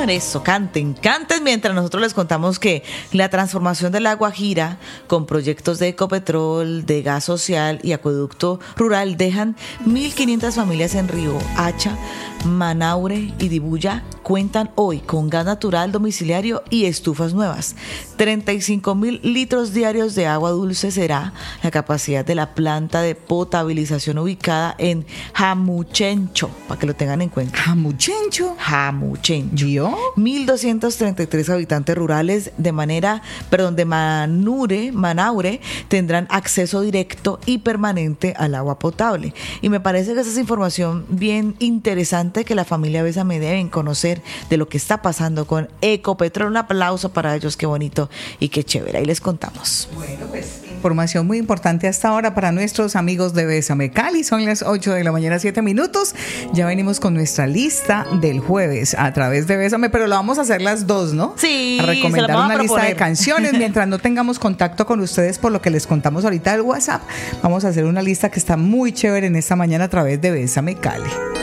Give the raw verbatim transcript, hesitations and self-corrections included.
señor, eso, canten, canten mientras nosotros les contamos que la transformación de La Guajira con proyectos de Ecopetrol, de gas social y acueducto rural dejan mil quinientas familias en Río Hacha, Manaure y Dibuya cuentan hoy con gas natural domiciliario y estufas nuevas. treinta y cinco mil litros diarios de agua dulce será la capacidad de la planta de potabilización ubicada en Jamuchencho, para que lo tengan en cuenta. ¿Jamuchencho? Jamuchencho. ¿Yo? mil doscientos treinta y tres habitantes rurales de manera, perdón, de Manure, Manaure tendrán acceso directo y permanente al agua potable. Y me parece que esa es información bien interesante que la familia Bésame deben conocer de lo que está pasando con Ecopetrol. Un aplauso para ellos, qué bonito y qué chévere. Ahí les contamos. Bueno, pues información muy importante hasta ahora para nuestros amigos de Bésame Cali. Son las ocho de la mañana, siete minutos. Ya venimos con nuestra lista del jueves a través de Bésame, pero lo vamos a hacer las dos, ¿no? Sí, a recomendar se la vamos una a lista de canciones mientras no tengamos contacto con ustedes por lo que les contamos ahorita del WhatsApp. Vamos a hacer una lista que está muy chévere en esta mañana a través de Bésame Cali.